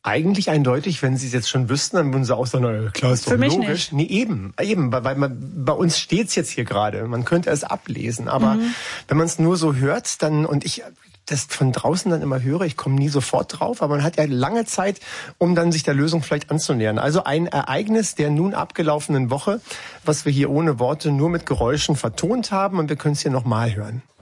Eigentlich eindeutig, wenn Sie es jetzt schon wüssten, dann würden Sie auch sagen, na klar, ist doch logisch. Für mich nicht. Nee, eben, weil bei uns steht's jetzt hier gerade. Man könnte es ablesen, aber wenn man es nur so hört, dann, und ich das von draußen dann immer höre, ich komme nie sofort drauf, aber man hat ja lange Zeit, um dann sich der Lösung vielleicht anzunähern. Also ein Ereignis der nun abgelaufenen Woche, was wir hier ohne Worte nur mit Geräuschen vertont haben, und wir können es hier nochmal hören.